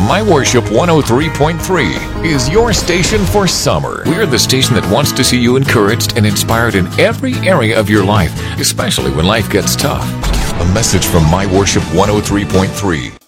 My Worship 103.3 is your station for summer. We're the station that wants to see you encouraged and inspired in every area of your life, especially when life gets tough. A message from My Worship 103.3.